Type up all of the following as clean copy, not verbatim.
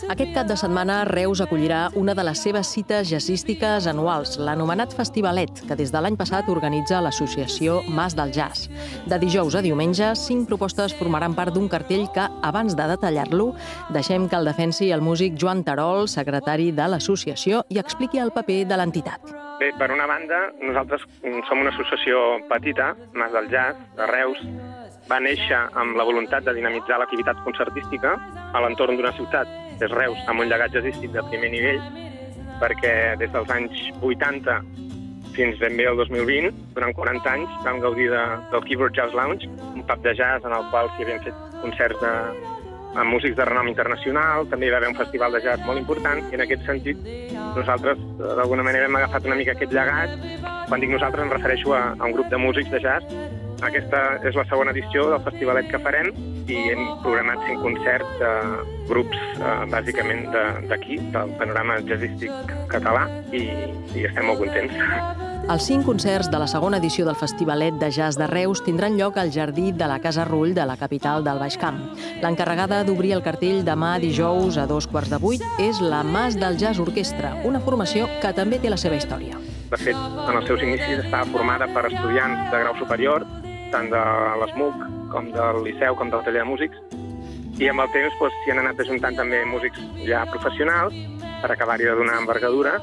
Aquest cap de setmana Reus acollirà una de les seves cites jazzístiques anuals, l'anomenat Festivalet, que des de l'any passat organitza l'associació Mas del Jazz. De dijous a diumenge, 5 propostes formaran part d'un cartell que, abans de detallar-lo, deixem que el defensi el músic Joan Terol, secretari de l'associació, i expliqui el paper de l'entitat. Bé, per una banda, nosaltres som una associació petita, Mas del Jazz, de Reus. Va néixer amb la voluntat de dinamitzar l'activitat concertística a l'entorn d'una ciutat, que és Reus, amb un llegat jazzístic de primer nivell, perquè des dels anys 80 fins ben bé al 2020, durant 40 anys, vam gaudir del Keyboard Jazz Lounge, un pub de jazz en el qual s'hi havien fet concerts amb músics de renom internacional, també hi va haver un festival de jazz molt important, i en aquest sentit nosaltres d'alguna manera hem agafat una mica aquest llegat. Quan dic nosaltres em refereixo a un grup de músics de jazz. Aquesta és la segona edició del festivalet que farem i hem programat 5 concerts de grups bàsicament d'aquí, del panorama jazzístic català, i estem molt contents. Els 5 concerts de la segona edició del Festivalet de Jazz de Reus tindran lloc al jardí de la Casa Rull de la capital del Baix Camp. L'encarregada d'obrir el cartell demà dijous a 7:15 és la Mas del Jazz Orquestra, una formació que també té la seva història. De fet, en els seus inicis estava formada per estudiants de grau superior, tant de l'ESMUC com del Liceu com del Taller de Músics, i amb el temps s'hi han anat ajuntant també músics ja professionals per acabar-hi de donar envergadura,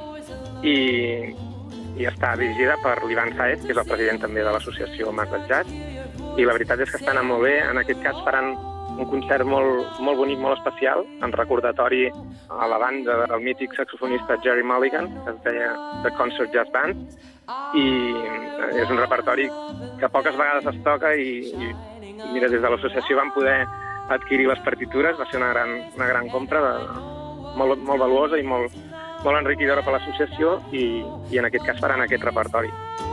i està dirigida per l'Ivan Saez, que és el president també de l'associació Mas del Jazz, i la veritat és que està anant molt bé. En aquest cas faran un concert molt bonic, molt especial, en recordatori a la banda del mític saxofonista Jerry Mulligan, que es deia The Concert Jazz Band, i és un repertori que poques vegades es toca, i mira, des de l'associació vam poder adquirir les partitures. Va ser una gran compra, molt valuosa i molt enriquidora per l'associació, i en aquest cas faran aquest repertori.